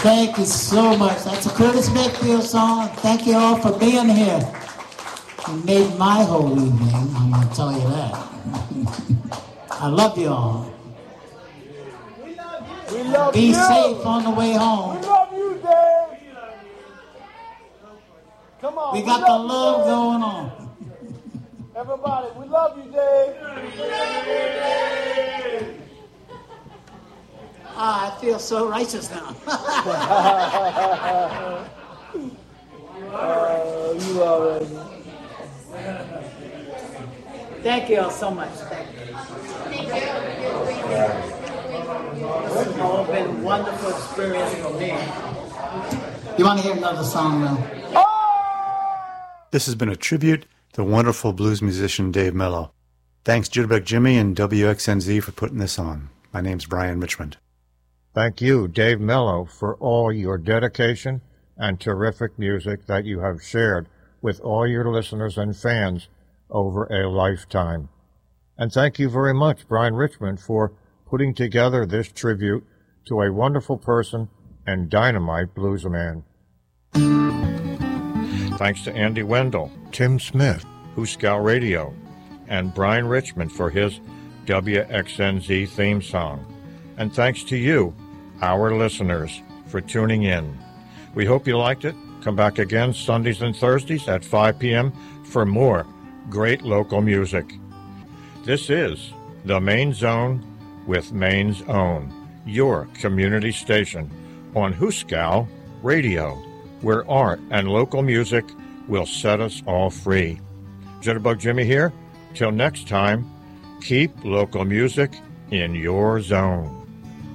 Thank you so much. That's a Curtis Mayfield song. Thank you all for being here. You made my whole evening, I'm going to tell you that. I love you all. We love Be you. safe on the way home. We love you, Dave. Come on. We got the love going on. Everybody, we love you, Dave. I feel so righteous now. You already. Thank you all so much. Thank you. It's all been a wonderful experience for me. You want to hear another song now? This has been a tribute to the wonderful blues musician Dave Mello. Thanks Jitterbug Jimmy and WXNZ for putting this on. My name's Brian Richmond. Thank you, Dave Mello, for all your dedication and terrific music that you have shared with all your listeners and fans over a lifetime. And thank you very much, Brian Richmond, for putting together this tribute to a wonderful person and dynamite bluesman. Thanks to Andy Wendell, Tim Smith, Hooskow Radio, and Brian Richmond for his WXNZ theme song. And thanks to you, our listeners, for tuning in. We hope you liked it. Come back again Sundays and Thursdays at 5 p.m. for more great local music. This is The Main Zone with Maine's Own, your community station on Hooskow Radio, where art and local music will set us all free. Jitterbug Jimmy here. Till next time, keep local music in your zone.